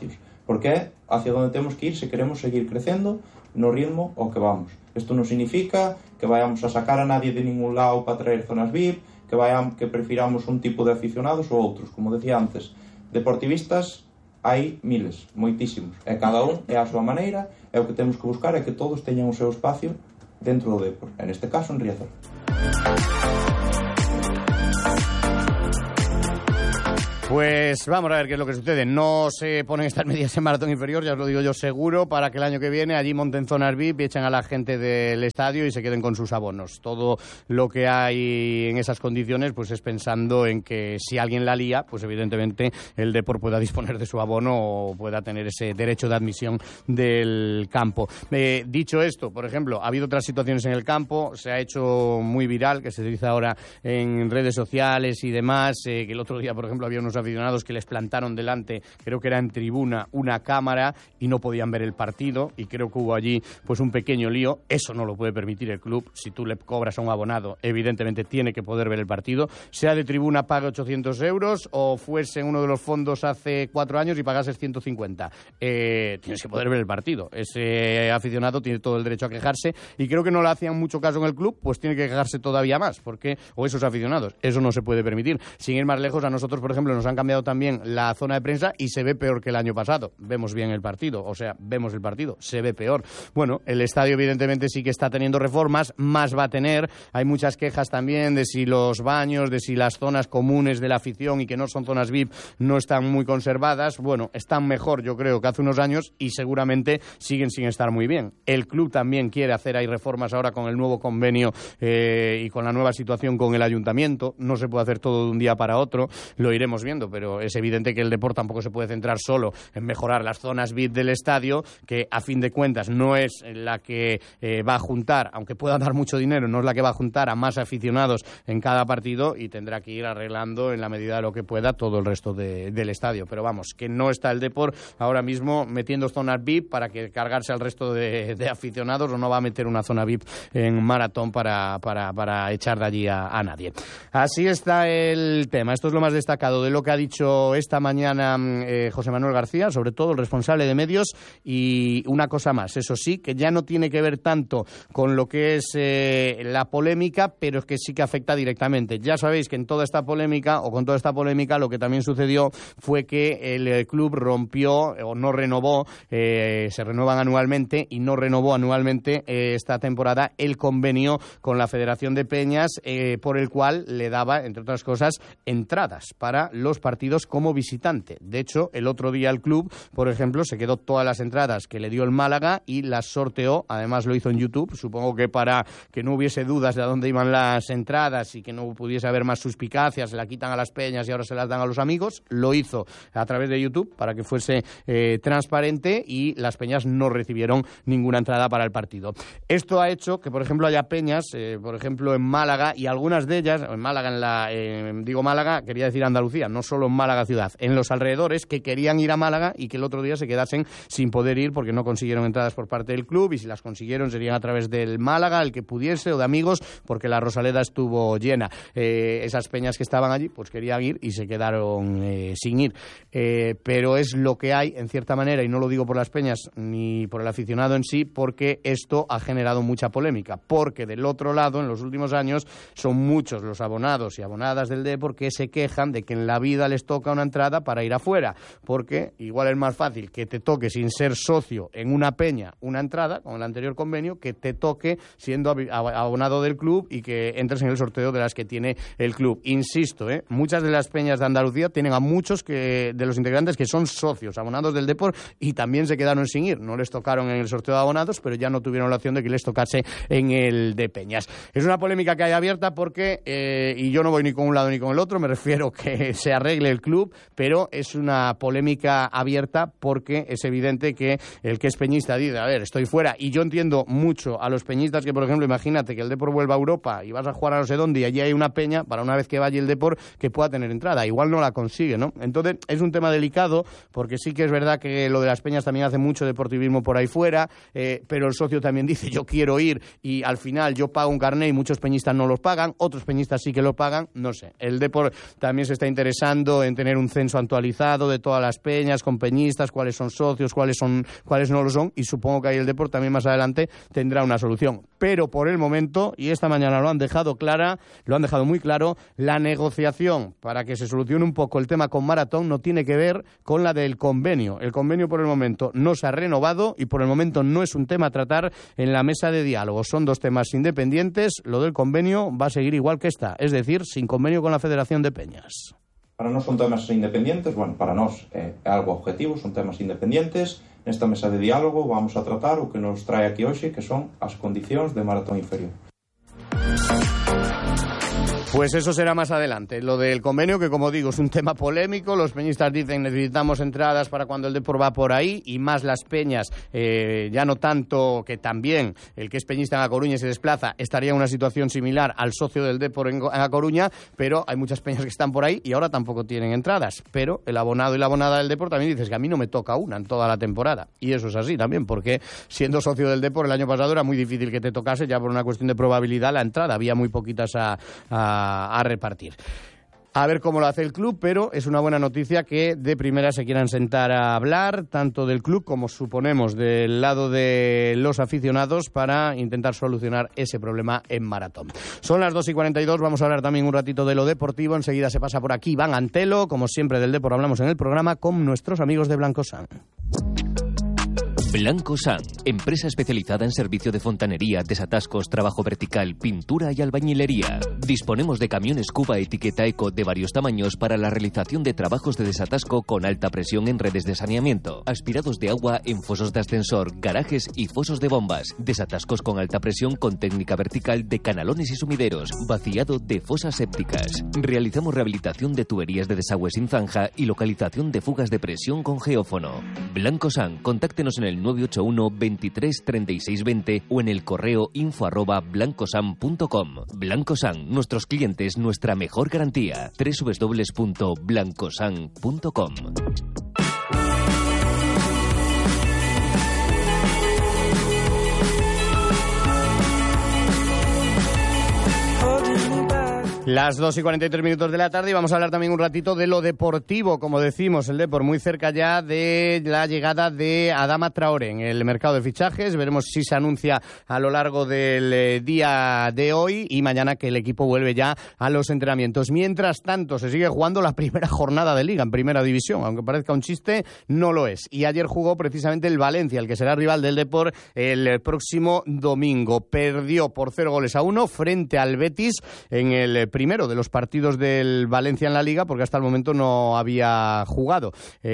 porque é hacia onde temos que ir se queremos seguir crecendo no ritmo ao que vamos. Isto non significa que vayamos a sacar a nadie de ningún lado para traer zonas V I P, que, vayamos, que prefiramos un tipo de aficionados ou outros. Como decía antes, deportivistas hai miles, moitísimos, e cada un é a súa maneira, e o que temos que buscar é que todos teñan o seu espacio dentro do Depor, en este caso en Riazor. Pues vamos a ver qué es lo que sucede. No se ponen estas medidas en Maratón Inferior, ya os lo digo yo seguro, para que el año que viene allí monten zonas V I P y echen a la gente del estadio y se queden con sus abonos. Todo lo que hay en esas condiciones pues es pensando en que si alguien la lía, pues evidentemente el Depor pueda disponer de su abono o pueda tener ese derecho de admisión del campo. Eh, dicho esto, por ejemplo, ha habido otras situaciones en el campo, se ha hecho muy viral, que se dice ahora en redes sociales y demás, eh, que el otro día, por ejemplo, había unos aficionados que les plantaron delante, creo que era en tribuna, una cámara y no podían ver el partido y creo que hubo allí pues un pequeño lío. Eso no lo puede permitir el club. Si tú le cobras a un abonado, evidentemente tiene que poder ver el partido, sea de tribuna pague ochocientos euros o fuese en uno de los fondos hace cuatro años y pagases ciento cincuenta. Eh, tienes que poder ver el partido. Ese aficionado tiene todo el derecho a quejarse y creo que no le hacían mucho caso en el club, pues tiene que quejarse todavía más, porque o esos aficionados, eso no se puede permitir. Sin ir más lejos, a nosotros, por ejemplo, nos han cambiado también la zona de prensa y se ve peor que el año pasado. Vemos bien el partido, o sea, vemos el partido, se ve peor. Bueno, el estadio evidentemente sí que está teniendo reformas, más va a tener. Hay muchas quejas también de si los baños, de si las zonas comunes de la afición y que no son zonas V I P no están muy conservadas. Bueno, están mejor yo creo que hace unos años y seguramente siguen sin estar muy bien. El club también quiere hacer ahí reformas ahora con el nuevo convenio eh, y con la nueva situación con el ayuntamiento. No se puede hacer todo de un día para otro, lo iremos viendo, pero es evidente que el Depor tampoco se puede centrar solo en mejorar las zonas V I P del estadio, que a fin de cuentas no es la que eh, va a juntar, aunque pueda dar mucho dinero, no es la que va a juntar a más aficionados en cada partido y tendrá que ir arreglando en la medida de lo que pueda todo el resto de, del estadio. Pero vamos, que no está el Depor ahora mismo metiendo zonas V I P para que cargarse al resto de, de aficionados, o no va a meter una zona V I P en Maratón para, para, para echar de allí a, a nadie. Así está el tema. Esto es lo más destacado de lo que ha dicho esta mañana eh, José Manuel García, sobre todo el responsable de medios. Y una cosa más, eso sí, que ya no tiene que ver tanto con lo que es eh, la polémica, pero es que sí que afecta directamente. Ya sabéis que en toda esta polémica, o con toda esta polémica, lo que también sucedió fue que el, el club rompió o no renovó, eh, se renuevan anualmente y no renovó anualmente eh, esta temporada el convenio con la Federación de Peñas, eh, por el cual le daba, entre otras cosas, entradas para los partidos como visitante. De hecho, el otro día el club, por ejemplo, se quedó todas las entradas que le dio el Málaga y las sorteó. Además lo hizo en YouTube, supongo que para que no hubiese dudas de a dónde iban las entradas y que no pudiese haber más suspicacias, se la quitan a las peñas y ahora se las dan a los amigos. Lo hizo a través de YouTube para que fuese eh, transparente y las peñas no recibieron ninguna entrada para el partido. Esto ha hecho que, por ejemplo, haya peñas, eh, por ejemplo, en Málaga, y algunas de ellas, en Málaga, en la, eh, digo Málaga, quería decir Andalucía, no solo en Málaga ciudad, en los alrededores, que querían ir a Málaga y que el otro día se quedasen sin poder ir porque no consiguieron entradas por parte del club, y si las consiguieron serían a través del Málaga, el que pudiese, o de amigos, porque la Rosaleda estuvo llena. Eh, esas peñas que estaban allí pues querían ir y se quedaron eh, sin ir. Eh, pero es lo que hay, en cierta manera, y no lo digo por las peñas ni por el aficionado en sí, porque esto ha generado mucha polémica, porque del otro lado, en los últimos años, son muchos los abonados y abonadas del Depor que se quejan de que en la vida les toca una entrada para ir afuera, porque igual es más fácil que te toque sin ser socio en una peña una entrada, con el anterior convenio, que te toque siendo abonado del club y que entres en el sorteo de las que tiene el club. Insisto, ¿eh? muchas de las peñas de Andalucía tienen a muchos que, de los integrantes que son socios, abonados del Depor, y también se quedaron sin ir. No les tocaron en el sorteo de abonados, pero ya no tuvieron la opción de que les tocase en el de peñas. Es una polémica que hay abierta porque, eh, y yo no voy ni con un lado ni con el otro, me refiero que se arregle el club, pero es una polémica abierta porque es evidente que el que es peñista dice, a ver, estoy fuera, y yo entiendo mucho a los peñistas que, por ejemplo, imagínate que el Depor vuelva a Europa y vas a jugar a no sé dónde y allí hay una peña, para una vez que vaya el Depor, que pueda tener entrada, igual no la consigue, ¿no? Entonces es un tema delicado, porque sí que es verdad que lo de las peñas también hace mucho deportivismo por ahí fuera, eh, pero el socio también dice, yo quiero ir, y al final yo pago un carné y muchos peñistas no los pagan, otros peñistas sí que lo pagan, no sé. El Depor también se está interesando pensando en tener un censo actualizado de todas las peñas, con peñistas, cuáles son socios, cuáles son, cuáles no lo son, y supongo que ahí el Depor también más adelante tendrá una solución. Pero por el momento, y esta mañana lo han dejado clara, lo han dejado muy claro, la negociación para que se solucione un poco el tema con Maratón no tiene que ver con la del convenio. El convenio por el momento no se ha renovado y por el momento no es un tema a tratar en la mesa de diálogo. Son dos temas independientes. Lo del convenio va a seguir igual que está, es decir, sin convenio con la Federación de Peñas. Para nós son temas independientes, bueno, para nós é algo objetivo, son temas independientes. Nesta mesa de diálogo vamos a tratar o que nos trae aquí hoxe, que son as condicións de Maratón inferior. Pues eso será más adelante. Lo del convenio, que como digo, es un tema polémico. Los peñistas dicen necesitamos entradas para cuando el Depor va por ahí, y más las peñas, eh, ya no tanto que también el que es peñista en A Coruña y se desplaza, estaría en una situación similar al socio del Depor en A Coruña, pero hay muchas peñas que están por ahí y ahora tampoco tienen entradas. Pero el abonado y la abonada del Depor también dices que a mí no me toca una en toda la temporada. Y eso es así también, porque siendo socio del Depor el año pasado era muy difícil que te tocase, ya por una cuestión de probabilidad, la entrada. Había muy poquitas a... a a repartir. A ver cómo lo hace el club, pero es una buena noticia que de primera se quieran sentar a hablar, tanto del club como suponemos del lado de los aficionados, para intentar solucionar ese problema en Maratón. Son las dos y cuarenta y dos, vamos a hablar también un ratito de lo deportivo. Enseguida se pasa por aquí Iván Antelo, como siempre del Depor hablamos en el programa con nuestros amigos de Blancosan. Blancosan, empresa especializada en servicio de fontanería, desatascos, trabajo vertical, pintura y albañilería. Disponemos de camiones Cuba etiqueta Eco de varios tamaños para la realización de trabajos de desatasco con alta presión en redes de saneamiento, aspirados de agua en fosos de ascensor, garajes y fosos de bombas, desatascos con alta presión con técnica vertical de canalones y sumideros, vaciado de fosas sépticas. Realizamos rehabilitación de tuberías de desagüe sin zanja y localización de fugas de presión con geófono. Blancosan, contáctenos en el nueve ocho uno, veintitrés, treinta y seis, veinte o en el correo info arroba blancosan punto com. Blancosan, nuestros clientes, nuestra mejor garantía. doble u doble u doble u punto blancosan punto com. Las dos y cuarenta y tres minutos de la tarde, y vamos a hablar también un ratito de lo deportivo. Como decimos, el Depor muy cerca ya de la llegada de Adama Traoré en el mercado de fichajes. Veremos si se anuncia a lo largo del eh, día de hoy y mañana, que el equipo vuelve ya a los entrenamientos. Mientras tanto, se sigue jugando la primera jornada de Liga en Primera División. Aunque parezca un chiste, no lo es. Y ayer jugó precisamente el Valencia, el que será rival del Depor el próximo domingo. Perdió por cero goles a uno frente al Betis en el primero de los partidos del Valencia en la Liga, porque hasta el momento no había jugado.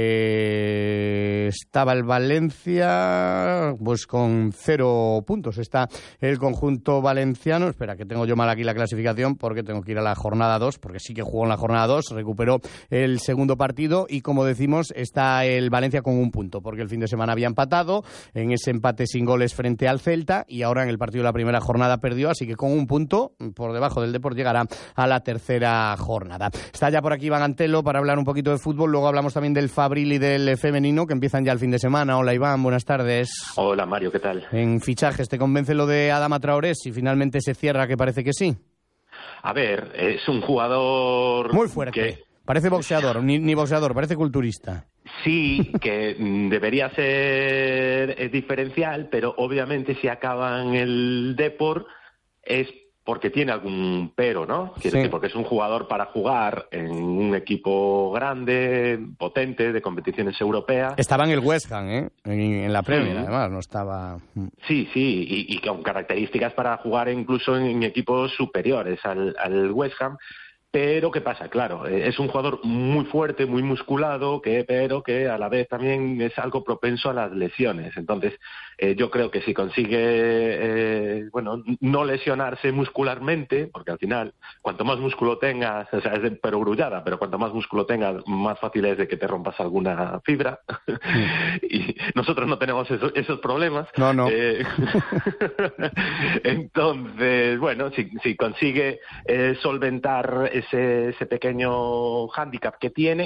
Eh, estaba el Valencia pues con cero puntos. Está el conjunto valenciano. Espera, que tengo yo mal aquí la clasificación, porque tengo que ir a la jornada dos, porque sí que jugó en la jornada dos, recuperó el segundo partido, y como decimos, está el Valencia con un punto, porque el fin de semana había empatado en ese empate sin goles frente al Celta, y ahora en el partido de la primera jornada perdió, así que con un punto por debajo del Depor llegará a la tercera jornada. Está ya por aquí Iván Antelo para hablar un poquito de fútbol. Luego hablamos también del Fabril y del femenino, que empiezan ya el fin de semana. Hola Iván, buenas tardes. Hola Mario, ¿qué tal? En fichajes, ¿te convence lo de Adama Traoré? Si finalmente se cierra, que parece que sí. A ver, es un jugador muy fuerte. Que... Parece boxeador, ni, ni boxeador, parece culturista. Sí, que debería ser diferencial, pero obviamente si acaba en el Depor es porque tiene algún pero, ¿no? Quiero sí. decir, porque es un jugador para jugar en un equipo grande, potente, de competiciones europeas. Estaba en el West Ham, ¿eh? En, en la Premier, sí. Además, no estaba... Sí, sí, y, y con características para jugar incluso en, en equipos superiores al, al West Ham. Pero, ¿qué pasa? Claro, es un jugador muy fuerte, muy musculado, que pero que a la vez también es algo propenso a las lesiones. Entonces, eh, yo creo que si consigue, eh, bueno, no lesionarse muscularmente, porque al final, cuanto más músculo tengas, o sea, es de perogrullada, pero cuanto más músculo tengas, más fácil es de que te rompas alguna fibra. Mm. Y nosotros no tenemos eso, esos problemas. No, no. Eh, entonces, bueno, si, si consigue eh, solventar ese, ese pequeño hándicap que tiene,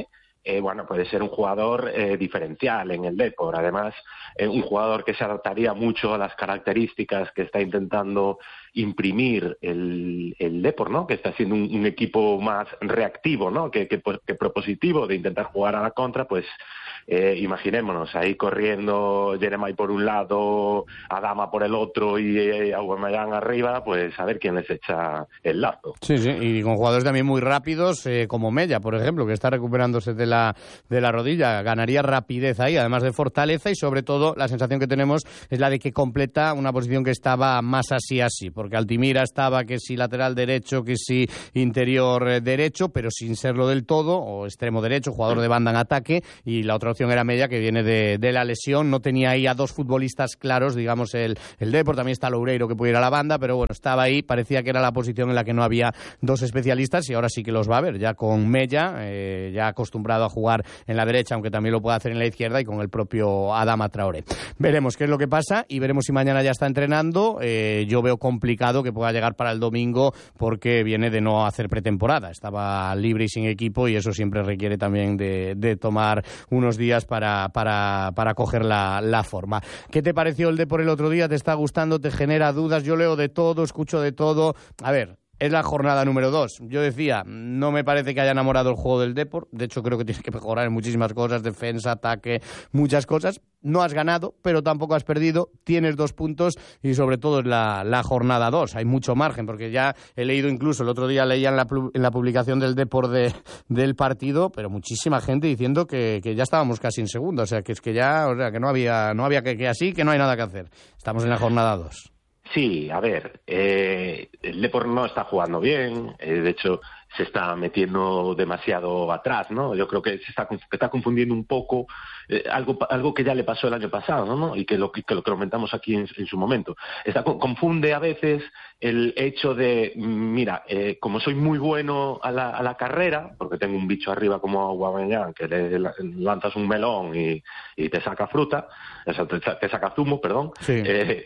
eh, bueno, puede ser un jugador eh, diferencial en el Depor. Además, eh, un jugador que se adaptaría mucho a las características que está intentando imprimir el, el Depor, ¿no? Que está siendo un, un equipo más reactivo, ¿no? Que, que, que propositivo, de intentar jugar a la contra. Pues eh, imaginémonos ahí corriendo Jeremai por un lado, Adama por el otro y eh, Aubameyang arriba, pues a ver quién les echa el lazo. Sí, sí, y con jugadores también muy rápidos, eh, como Mella, por ejemplo, que está recuperándose de la, de la rodilla. Ganaría rapidez ahí, además de fortaleza, y sobre todo la sensación que tenemos es la de que completa una posición que estaba más así así, porque Altimira estaba que si lateral derecho, que si interior eh, derecho, pero sin serlo del todo, o extremo derecho, jugador de banda en ataque, y la otra opción era Mella, que viene de, de la lesión. No tenía ahí a dos futbolistas claros, digamos, el, el Depor. También está Loureiro, que puede ir a la banda, pero bueno, estaba ahí, parecía que era la posición en la que no había dos especialistas, y ahora sí que los va a haber, ya con Mella, eh, ya acostumbrado a jugar en la derecha, aunque también lo puede hacer en la izquierda, y con el propio Adama Traoré. Veremos qué es lo que pasa, y veremos si mañana ya está entrenando. Eh, yo veo complicado que pueda llegar para el domingo, porque viene de no hacer pretemporada. Estaba libre y sin equipo, y eso siempre requiere también de, de tomar unos días para, para, para coger la, la forma. ¿Qué te pareció el Depor el otro día? ¿Te está gustando? ¿Te genera dudas? Yo leo de todo, escucho de todo. A ver, es la jornada número dos. Yo decía, no me parece que haya enamorado el juego del Depor. De hecho, creo que tiene que mejorar en muchísimas cosas, defensa, ataque, muchas cosas. No has ganado, pero tampoco has perdido. Tienes dos puntos, y sobre todo es la, la jornada dos. Hay mucho margen, porque ya he leído, incluso el otro día leía en la, en la publicación del Depor de, del partido, pero muchísima gente diciendo que, que ya estábamos casi en segunda. O sea, que es que ya, o sea, que no había, no había que, que así, que no hay nada que hacer. Estamos en la jornada dos. Sí, a ver, eh, el Depor no está jugando bien, eh, de hecho se está metiendo demasiado atrás, ¿no? Yo creo que se está, que está confundiendo un poco eh, algo algo que ya le pasó el año pasado, ¿no? Y que lo que, lo que comentamos aquí en, en su momento. Está, confunde a veces el hecho de, mira, eh, como soy muy bueno a la, a la carrera, porque tengo un bicho arriba como Aubameyang, que le, le lanzas un melón y, y te saca fruta, o sea, te, te saca zumo, perdón, sí. eh,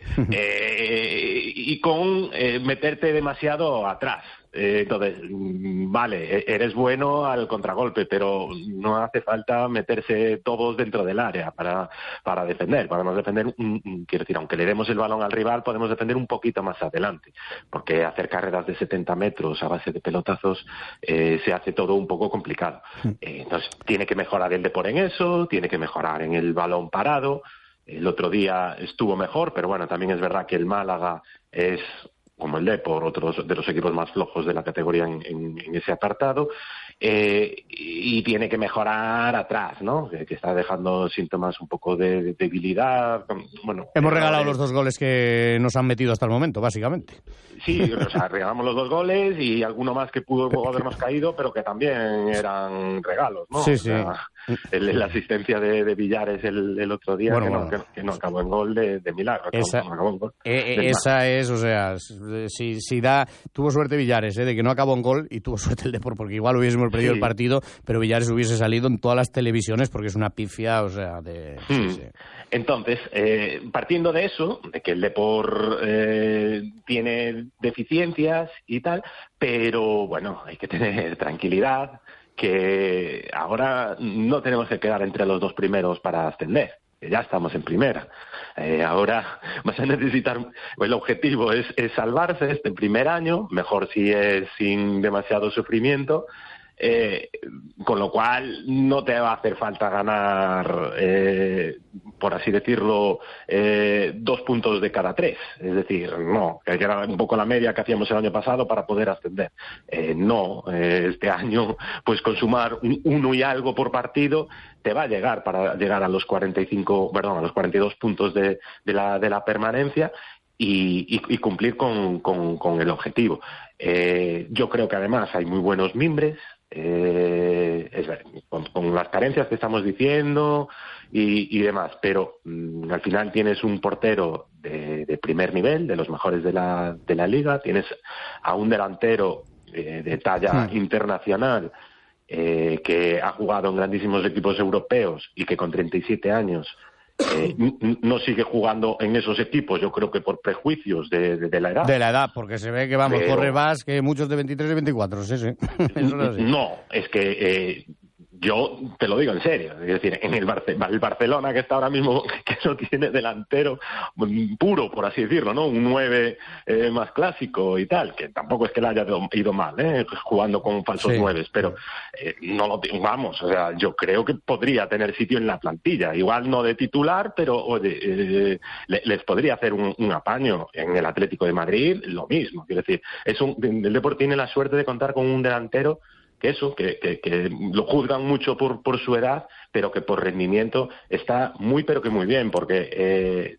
eh, y con eh, meterte demasiado atrás. Eh, entonces, vale, eres bueno al contragolpe, pero no hace falta meterse todos dentro del área para, para defender. Podemos defender, un, quiero decir, aunque le demos el balón al rival, podemos defender un poquito más adelante, porque hacer carreras de setenta metros a base de pelotazos eh, se hace todo un poco complicado. Eh, entonces, tiene que mejorar el Depor en eso, tiene que mejorar en el balón parado. El otro día estuvo mejor, pero bueno, también es verdad que el Málaga es, como el Depor, otros de los equipos más flojos de la categoría en, en, en ese apartado, eh, y tiene que mejorar atrás, ¿no? Que, que está dejando síntomas un poco de, de debilidad. Bueno, hemos regalado eh, los dos goles que nos han metido hasta el momento, básicamente. Sí, o sea, regalamos los dos goles y alguno más que pudo pero, habernos caído, pero que también eran regalos, ¿no? Sí, o sea, sí. El, la asistencia de, de Villares el, el otro día, bueno, que, bueno. No, que, que no acabó en gol de, de milagro. Esa, no acabó en gol eh, de esa milagro. Es, o sea, si, si da, tuvo suerte Villares, ¿eh? De que no acabó en gol, y tuvo suerte el Depor, porque igual hubiésemos perdido sí. el partido, pero Villares hubiese salido en todas las televisiones, porque es una pifia, o sea, de... Hmm. Sí, sí. Entonces, eh, partiendo de eso, de que el Depor eh, tiene deficiencias y tal, pero bueno, hay que tener tranquilidad, que ahora no tenemos que quedar entre los dos primeros para ascender, que ya estamos en primera. Eh, ahora vas a necesitar, el objetivo es, es salvarse este primer año, mejor si es sin demasiado sufrimiento, eh, con lo cual no te va a hacer falta ganar, eh, por así decirlo, eh, dos puntos de cada tres. Es decir, no, que era un poco la media que hacíamos el año pasado para poder ascender. Eh, no, eh, este año, pues con sumar un, uno y algo por partido, te va a llegar para llegar a los cuarenta y cinco, perdón, a los cuarenta y dos puntos de, de la de la permanencia. Y, y, y cumplir con, con, con el objetivo. Eh, yo creo que además hay muy buenos mimbres, eh, es ver, con, con las carencias que estamos diciendo y, y demás, pero mmm, al final tienes un portero de, de primer nivel, de los mejores de la, de la liga, tienes a un delantero eh, de talla sí. internacional eh, que ha jugado en grandísimos equipos europeos y que con treinta y siete años Eh, no sigue jugando en esos equipos, yo creo que por prejuicios de, de, de la edad. De la edad, porque se ve que vamos, Pero... corre más que muchos de veintitrés y veinticuatro, sí, sí. Eso es así. No, es que eh, yo te lo digo en serio, es decir, en el, Barce- el Barcelona, que está ahora mismo, que no tiene delantero puro, por así decirlo, ¿no? Un nueve eh, más clásico y tal, que tampoco es que le haya ido mal, ¿eh? Jugando con falsos sí. nueves, pero eh, no lo vamos, o sea, yo creo que podría tener sitio en la plantilla, igual no de titular, pero oye, eh, le, les podría hacer un, un apaño. En el Atlético de Madrid, lo mismo, quiero decir, es un, el Depor tiene la suerte de contar con un delantero que eso, que, que, que lo juzgan mucho por, por su edad, pero que por rendimiento está muy, pero que muy bien, porque eh,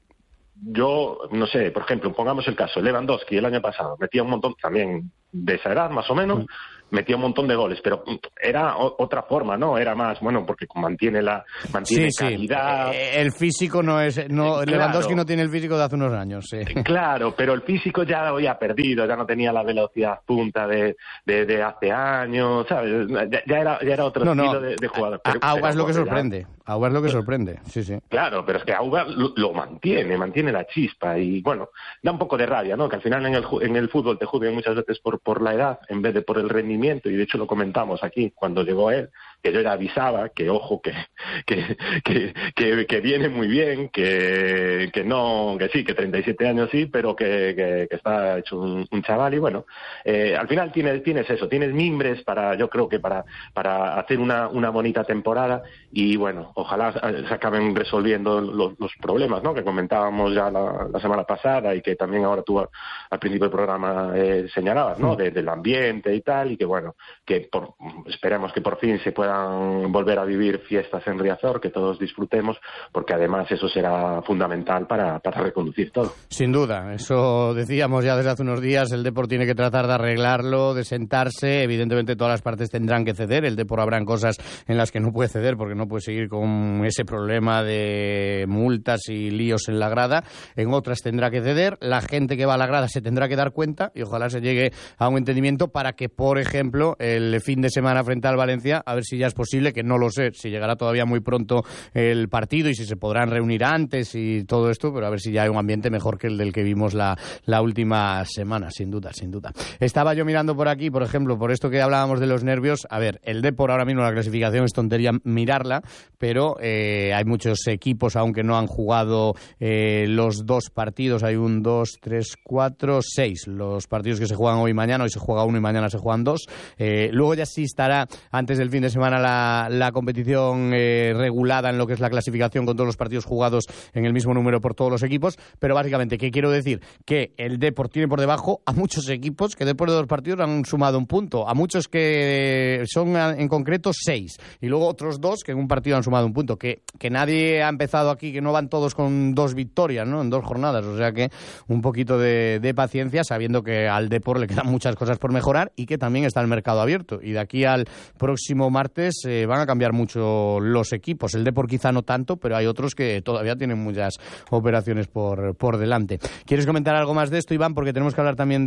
yo, no sé, por ejemplo, pongamos el caso, Lewandowski el año pasado metía un montón, también de esa edad más o menos, mm. metía un montón de goles, pero era o, otra forma, ¿no? Era más, bueno, porque mantiene la mantiene sí, calidad. Sí. El físico no es... no claro. Lewandowski no tiene el físico de hace unos años, sí. Claro, pero el físico ya lo había perdido, ya no tenía la velocidad punta de, de, de hace años, ¿sabes? Ya, ya, era, ya era otro no, estilo no. De, de jugador. Pero, Auba es lo que sorprende, ya... Auba es lo que sorprende, sí, sí. Claro, pero es que Auba lo, lo mantiene, mantiene la chispa y, bueno, da un poco de rabia, ¿no? Que al final en el, en el fútbol te juzguen muchas veces por, por la edad en vez de por el rendimiento, y de hecho lo comentamos aquí cuando llegó él, que yo ya avisaba que ojo, que que, que, que, que viene muy bien, que, que no, que sí, que treinta y siete años sí, pero que, que, que está hecho un, un chaval y bueno, eh, al final tienes, tienes eso, tienes mimbres para, yo creo que para, para hacer una, una bonita temporada y bueno, ojalá se acaben resolviendo los, los problemas, ¿no? Que comentábamos ya la, la semana pasada y que también ahora tú al principio del programa eh, señalabas, ¿no? De, del ambiente y tal, y que bueno, que por, esperemos que por fin se puedan volver a vivir fiestas en Riazor, que todos disfrutemos, porque además eso será fundamental para, para reconducir todo. Sin duda, eso decíamos ya desde hace unos días, el Depor tiene que tratar de arreglarlo, de sentarse, evidentemente todas las partes tendrán que ceder, el Depor habrán cosas en las que no puede ceder porque no puede seguir con ese problema de multas y líos en la grada, en otras tendrá que ceder, la gente que va a la grada se tendrá que dar cuenta y ojalá se llegue a un entendimiento para que, por ejemplo, el fin de semana frente al Valencia, a ver si ya es posible, que no lo sé, si llegará todavía muy pronto el partido y si se podrán reunir antes y todo esto, pero a ver si ya hay un ambiente mejor que el del que vimos la, la última semana, sin duda, sin duda. Estaba yo mirando por aquí, por ejemplo, por esto que hablábamos de los nervios, a ver, el Depor ahora mismo la clasificación es tontería mirarla, pero eh, hay muchos equipos aún que no han jugado eh, los dos partidos, hay un, dos, tres, cuatro, seis, los partidos que se juegan hoy y mañana, hoy se juega uno y mañana se juegan dos, eh, luego ya sí estará antes del fin de semana la, la competición eh, regulada en lo que es la clasificación con todos los partidos jugados en el mismo número por todos los equipos, pero básicamente, ¿qué quiero decir? Que el Depor tiene por debajo a muchos equipos que después de dos partidos han sumado un punto, a muchos que son en concreto seis, y luego otros dos que en un partido han sumado un punto, que, que nadie ha empezado aquí, que no van todos con dos victorias, ¿no? En dos jornadas, o sea que un poquito de, de paciencia, sabiendo que al Depor le quedan muchas cosas por mejorar y que también está el mercado abierto, y de aquí al próximo martes eh, van a cambiar mucho los equipos, el Depor quizá no tanto, pero hay otros que todavía tienen muchas operaciones por, por delante. ¿Quieres comentar algo más de esto, Iván? Porque tenemos que hablar también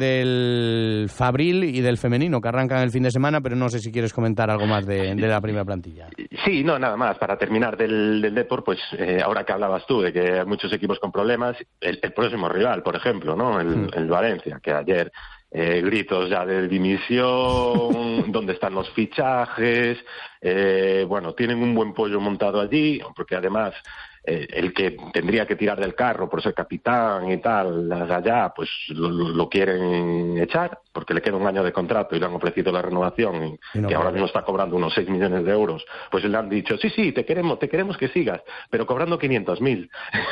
del Fabril y del femenino, que arrancan el fin de semana, pero no sé si quieres comentar algo más de, de la primera plantilla. Sí, no, nada más, para terminar del, del Depor, pues eh, ahora que hablabas tú de que hay muchos equipos con problemas, el, el próximo rival, por ejemplo, ¿no? El, mm. el Valencia, que ayer eh, gritos ya de dimisión, dónde están los fichajes, eh, bueno, tienen un buen pollo montado allí, porque además eh, el que tendría que tirar del carro por ser capitán y tal, allá, pues lo, lo quieren echar, porque le queda un año de contrato y le han ofrecido la renovación, y no, que ahora mismo está cobrando unos seis millones de euros, pues le han dicho, sí, sí, te queremos, te queremos que sigas, pero cobrando quinientos mil,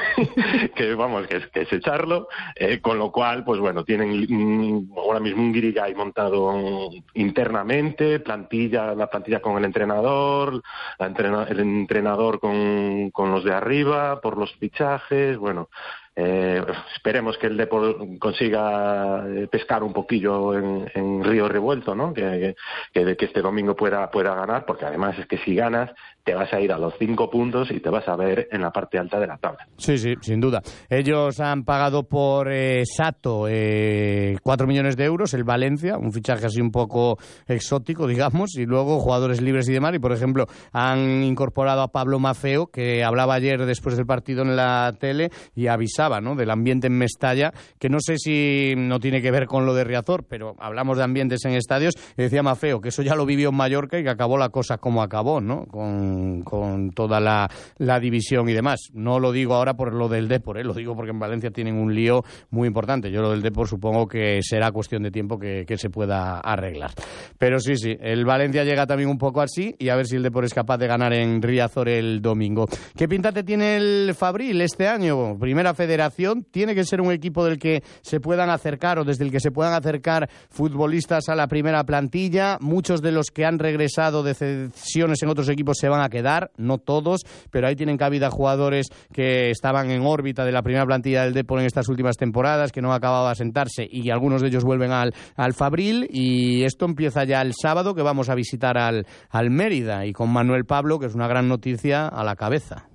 que vamos, que es, que es echarlo, eh, con lo cual, pues bueno, tienen mm, ahora mismo un guirigay montado internamente, plantilla, la plantilla con el entrenador, la entrena, el entrenador con, con los de arriba, por los fichajes, bueno, eh, esperemos que el Depor consiga pescar un poquillo en, en río revuelto, ¿no? Que, que, que este domingo pueda, pueda ganar, porque además es que si ganas te vas a ir a los cinco puntos y te vas a ver en la parte alta de la tabla. Sí, sí, sin duda. Ellos han pagado por eh, Sato eh, cuatro millones de euros, el Valencia, un fichaje así un poco exótico, digamos, y luego jugadores libres y demás, y por ejemplo han incorporado a Pablo Maffeo, que hablaba ayer después del partido en la tele y avisaba comentaba, ¿no? Del ambiente en Mestalla, que no sé si no tiene que ver con lo de Riazor, pero hablamos de ambientes en estadios, y decía Mafeo que eso ya lo vivió en Mallorca y que acabó la cosa como acabó, ¿no? Con, con toda la, la división y demás. No lo digo ahora por lo del Depor, ¿eh? Lo digo porque en Valencia tienen un lío muy importante. Yo lo del Depor supongo que será cuestión de tiempo que, que se pueda arreglar. Pero sí, sí, el Valencia llega también un poco así, y a ver si el Depor es capaz de ganar en Riazor el domingo. ¿Qué pinta te tiene el Fabril este año? Primera Federación, tiene que ser un equipo del que se puedan acercar o desde el que se puedan acercar futbolistas a la primera plantilla. Muchos de los que han regresado de cesiones en otros equipos se van a quedar, no todos, pero ahí tienen cabida jugadores que estaban en órbita de la primera plantilla del Depor en estas últimas temporadas, que no han acabado de asentarse, y algunos de ellos vuelven al, al Fabril, y esto empieza ya el sábado, que vamos a visitar al, al Mérida, y con Manuel Pablo, que es una gran noticia, a la cabeza.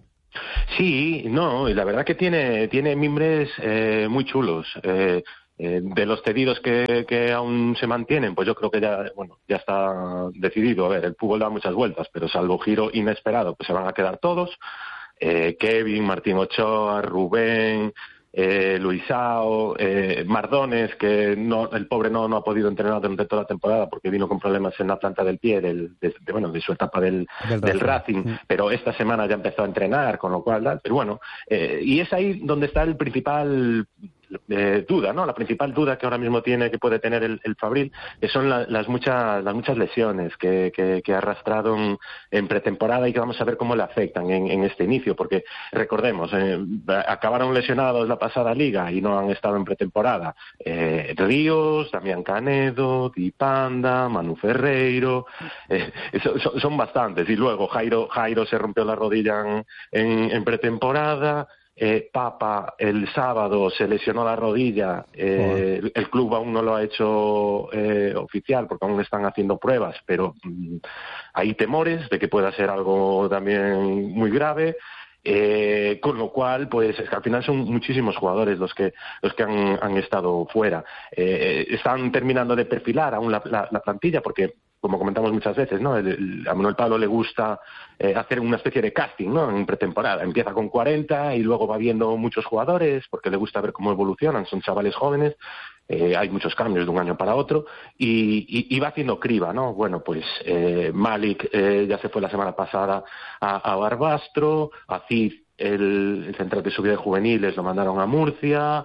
Sí, no, y la verdad que tiene, tiene mimbres eh, muy chulos. Eh, eh, de los cedidos que, que aún se mantienen, pues yo creo que ya, bueno, ya está decidido. A ver, el fútbol da muchas vueltas, pero salvo giro inesperado, pues se van a quedar todos. Eh, Kevin, Martín Ochoa, Rubén, eh, Luisao, eh, Mardones, que no, el pobre no, no ha podido entrenar durante toda la temporada porque vino con problemas en la planta del pie del, de, de, bueno, de su etapa del, del, del Racing, sí. Pero esta semana ya empezó a entrenar, con lo cual, pero bueno, eh, y es ahí donde está el principal Eh, duda, ¿no? La principal duda que ahora mismo tiene, que puede tener el, el Fabril, que son la, las muchas las muchas lesiones que, que, que ha arrastrado en, en pretemporada y que vamos a ver cómo le afectan en, en este inicio, porque recordemos, eh, acabaron lesionados la pasada liga y no han estado en pretemporada. Eh, Ríos, Damián Canedo, Di Panda, Manu Ferreiro, eh, son, son bastantes. Y luego Jairo, Jairo se rompió la rodilla en, en, en pretemporada. Eh, Papa el sábado se lesionó la rodilla, eh, el, el club aún no lo ha hecho eh, oficial porque aún están haciendo pruebas, pero mmm, hay temores de que pueda ser algo también muy grave. Eh, con lo cual, pues es que al final son muchísimos jugadores los que los que han, han estado fuera. Eh, están terminando de perfilar aún la, la, la plantilla porque, como comentamos muchas veces, ¿no? El, el, a Manuel Pablo le gusta eh, hacer una especie de casting, ¿no? En pretemporada. Empieza con cuarenta y luego va viendo muchos jugadores porque le gusta ver cómo evolucionan. Son chavales jóvenes. Eh, hay muchos cambios de un año para otro y, y, y va haciendo criba, ¿no? Bueno, pues eh, Malik eh, ya se fue la semana pasada a, a Barbastro, a Cid, el, el central de subida de juveniles, lo mandaron a Murcia.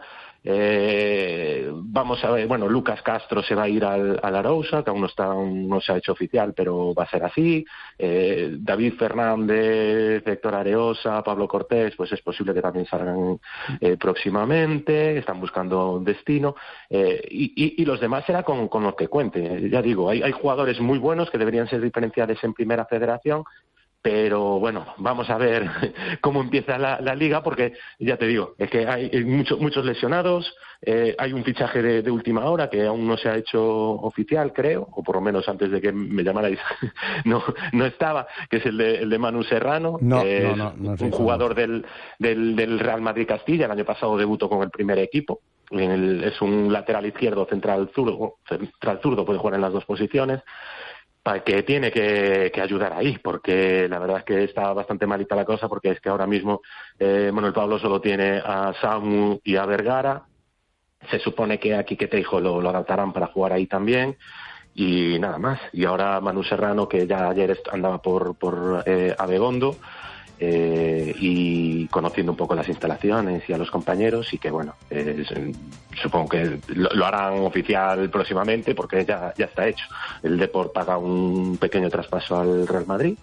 Eh, vamos a ver, bueno, Lucas Castro se va a ir al, al Arousa, que aún no está, aún no se ha hecho oficial, pero va a ser así. Eh, David Fernández, Héctor Areosa, Pablo Cortés, pues es posible que también salgan eh, próximamente, están buscando destino. Eh, y, y, y los demás será con, con lo que cuente. Ya digo, hay, hay jugadores muy buenos que deberían ser diferenciales en Primera Federación. Pero bueno, vamos a ver cómo empieza la, la liga, porque ya te digo, es que hay mucho, muchos lesionados, eh, hay un fichaje de, de última hora que aún no se ha hecho oficial, creo, o por lo menos antes de que me llamarais no no estaba, que es el de, el de Manu Serrano, no, que no, es no, no, un jugador del, del, del Real Madrid Castilla, el año pasado debutó con el primer equipo. En el, es un lateral izquierdo, central zurdo, central zurdo, puede jugar en las dos posiciones. Para que tiene que, que ayudar ahí, porque la verdad es que está bastante malita la cosa, porque es que ahora mismo eh, Manuel Pablo solo tiene a Samu y a Vergara. Se supone que a Quique Teijo lo, lo adaptarán para jugar ahí también, y nada más. Y ahora Manu Serrano, que ya ayer andaba por, por eh, Abegondo, eh, y conociendo un poco las instalaciones y a los compañeros, y que bueno, eh, supongo que lo, lo harán oficial próximamente porque ya, ya está hecho. El Depor paga un pequeño traspaso al Real Madrid.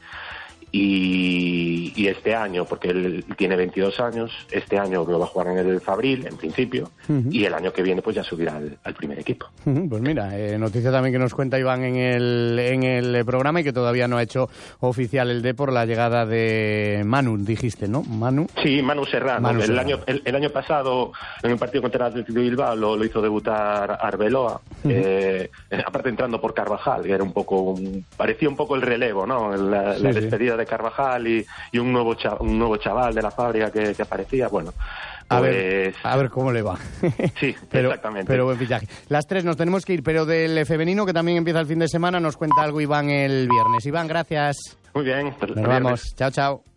Y, y este año, porque él tiene veintidós años, este año lo va a jugar en el Fabril, en principio, uh-huh. Y el año que viene pues ya subirá al, al primer equipo. Uh-huh. Pues mira, eh, noticia también que nos cuenta Iván en el, en el programa, y que todavía no ha hecho oficial el Depor la llegada de Manu, dijiste, ¿no? Manu. Sí, Manu Serrano. Manu el, Serrano. Año, el, el año pasado, en el partido contra el Atlético de Bilbao, lo, lo hizo debutar Arbeloa, uh-huh. eh, aparte entrando por Carvajal, que era un poco, un, parecía un poco el relevo, ¿no? La, sí, la despedida sí. de Carvajal y, y un nuevo chaval, un nuevo chaval de la fábrica que, que aparecía, bueno, a pues... ver a ver cómo le va. Sí, pero, exactamente, pero buen fichaje. Las tres nos tenemos que ir, pero del femenino, que también empieza el fin de semana, nos cuenta algo Iván el viernes. Iván, gracias. Muy bien, nos vamos, chao, chao.